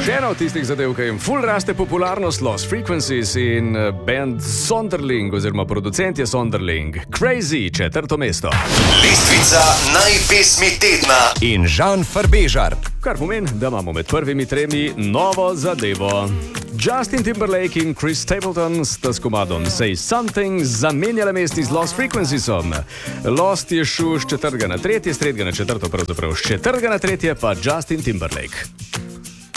Še ena od tistih zadev, ki jim ful raste popularnost, Lost Frequencies in band Sonderling, oziroma producent je Sonderling. Crazy, 4. mesto. Lestvica najpesmi tedna in Žan Farbežar. Kar pomeni, da imamo med prvimi tremi novo zadevo. Justin Timberlake in Chris Stapleton sta s komadom Say Something zamenjala mesti z Lost Frequenciesom. Lost je šel z 4. na 3., s 3. na 4., pravzaprav z 4. na 3. pa Justin Timberlake.